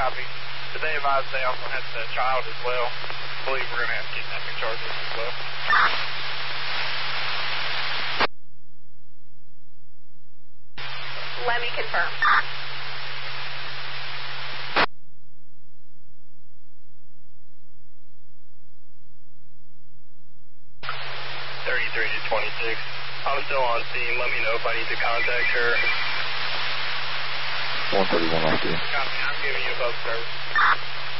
copy. Today advised they also had the child as well. I believe we're going to have kidnapping charges as well. Let me confirm. 33 to 26. I'm still on scene. Let me know if I need to contact her. 131 off you. Copy. I'm giving you both service.